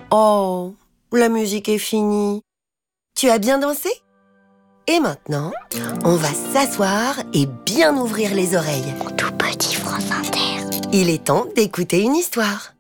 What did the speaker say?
Oh, la musique est finie. Tu as bien dansé? Et maintenant, on va s'asseoir et bien ouvrir les oreilles. Tout petit France Inter. Il est temps d'écouter une histoire.